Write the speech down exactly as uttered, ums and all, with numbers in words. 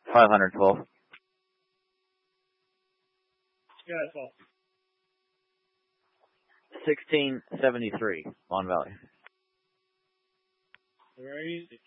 five hundred twelve. Yeah, twelve. sixteen seventy-three, Mon Valley. Very easy.